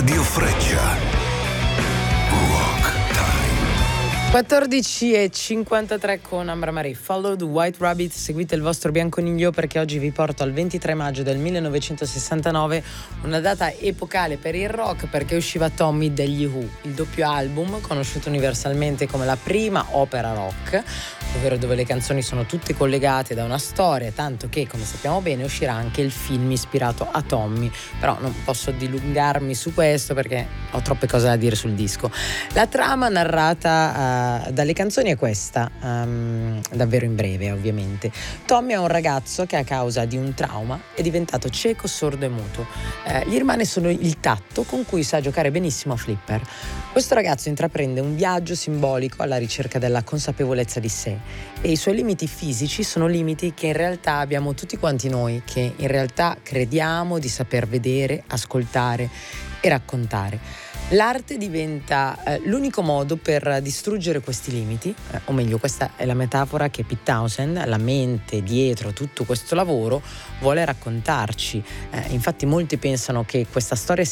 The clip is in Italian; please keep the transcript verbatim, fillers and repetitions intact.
Radio Freccia. quattordici e cinquantatré con Ambra Marie. Follow the White Rabbit, seguite il vostro bianconiglio, perché oggi vi porto al ventitré maggio del millenovecentosessantanove, una data epocale per il rock, perché usciva Tommy degli Who, il doppio album conosciuto universalmente come la prima opera rock, ovvero dove le canzoni sono tutte collegate da una storia, tanto che, come sappiamo bene, uscirà anche il film ispirato a Tommy, però non posso dilungarmi su questo perché ho troppe cose da dire sul disco. La trama narrata uh, dalle canzoni è questa, um, davvero in breve ovviamente. Tommy è un ragazzo che a causa di un trauma è diventato cieco, sordo e muto. Eh, gli rimane solo il tatto, con cui sa giocare benissimo a flipper. Questo ragazzo intraprende un viaggio simbolico alla ricerca della consapevolezza di sé, e i suoi limiti fisici sono limiti che in realtà abbiamo tutti quanti noi, che in realtà crediamo di saper vedere, ascoltare e raccontare. L'arte diventa eh, l'unico modo per distruggere questi limiti, eh, o meglio, questa è la metafora che Pete Townshend, la mente dietro tutto questo lavoro, vuole raccontarci. Eh, infatti molti pensano che questa storia